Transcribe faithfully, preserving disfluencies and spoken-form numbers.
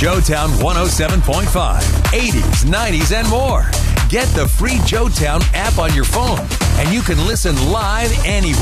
Joetown one oh seven point five, eighties, nineties, and more. Get the free Joetown app on your phone, and you can listen live anywhere.